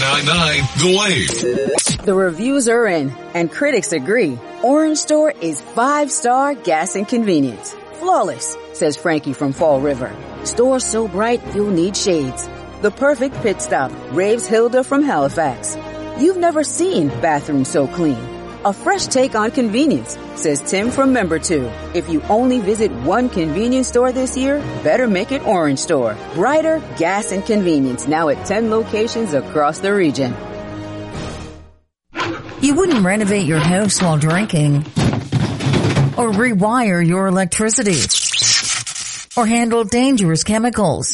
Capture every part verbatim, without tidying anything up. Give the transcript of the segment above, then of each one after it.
eighty-nine point nine The Wave. The reviews are in, and critics agree. Orange Store is five-star gas and convenience. Flawless, says Frankie from Fall River. Store so bright you'll need shades. The perfect pit stop, raves Hilda from Halifax. You've never seen bathroom so clean. A fresh take on convenience, says Tim from Member two. If you only visit one convenience store this year, better make it Orange Store. Brighter gas and convenience now at ten locations across the region. You wouldn't renovate your house while drinking, or rewire your electricity, or handle dangerous chemicals.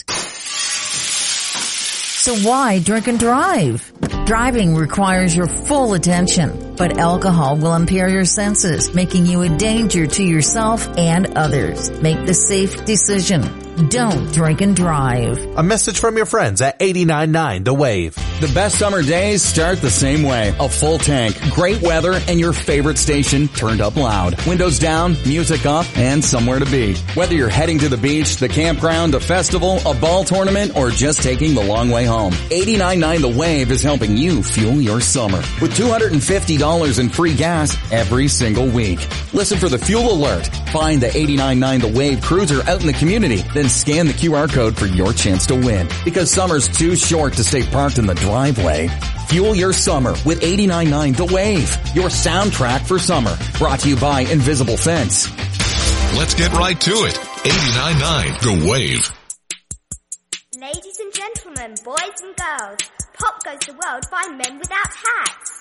So why drink and drive? Driving requires your full attention, but alcohol will impair your senses, making you a danger to yourself and others. Make the safe decision. Don't drink and drive. A message from your friends at eighty-nine point nine The Wave. The best summer days start the same way. A full tank, great weather, and your favorite station turned up loud. Windows down, music up, and somewhere to be. Whether you're heading to the beach, the campground, a festival, a ball tournament, or just taking the long way home, eighty-nine point nine The Wave is helping you fuel your summer with two hundred fifty dollars in free gas every single week. Listen for the fuel alert. Find the eighty-nine point nine The Wave cruiser out in the community, then scan the Q R code for your chance to win. Because summer's too short to stay parked in the driveway. Fuel your summer with eighty-nine point nine The Wave, your soundtrack for summer. Brought to you by Invisible Fence. Let's get right to it. eighty-nine point nine The Wave. Ladies and gentlemen, boys and girls, Pop Goes the World by Men Without Hats.